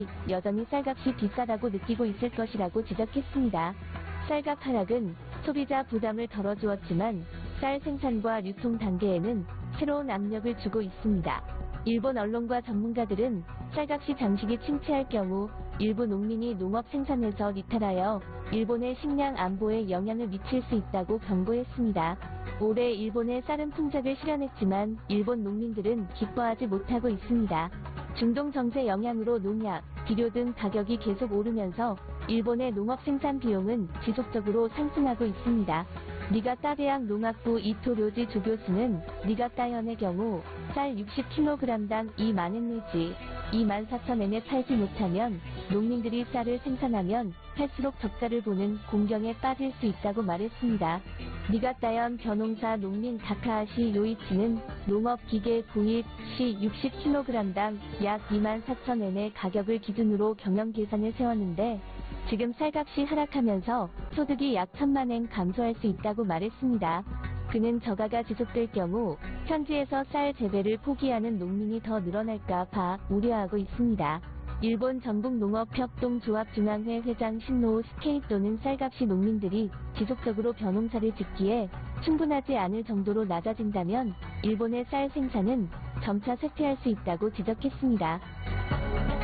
여전히 쌀값이 비싸다고 느끼고 있을 것이라고 지적했습니다. 쌀값 하락은 소비자 부담을 덜어주었지만 쌀 생산과 유통 단계에는 새로운 압력을 주고 있습니다. 일본 언론과 전문가들은 쌀값이 잠시 침체할 경우 일부 농민이 농업 생산에서 이탈하여 일본의 식량 안보에 영향을 미칠 수 있다고 경고했습니다. 올해 일본의 쌀은 풍작을 실현했지만 일본 농민들은 기뻐하지 못하고 있습니다. 중동 정세 영향으로 농약, 비료 등 가격이 계속 오르면서 일본의 농업 생산 비용은 지속적으로 상승하고 있습니다. 니가타 대학 농학부 이토 료지 조교수는 니가타현의 경우 쌀 60kg당 2만엔 내지 24,000엔에 팔지 못하면 농민들이 쌀을 생산하면 할수록 적자를 보는 공경에 빠질 수 있다고 말했습니다. 니가타현 벼농사 농민 다카하시 요이치는 농업기계 구입 시 60kg당 약 24,000엔의 가격을 기준으로 경영 계산을 세웠는데 지금 쌀값이 하락하면서 소득이 약 1,000만엔 감소할 수 있다고 말했습니다. 그는 저가가 지속될 경우 현지에서 쌀 재배를 포기하는 농민이 더 늘어날까 봐 우려하고 있습니다. 일본 전북농업협동조합중앙회 회장 신노우 스케이토는 쌀값이 농민들이 지속적으로 벼농사를 짓기에 충분하지 않을 정도로 낮아진다면 일본의 쌀 생산은 점차 쇠퇴할 수 있다고 지적했습니다.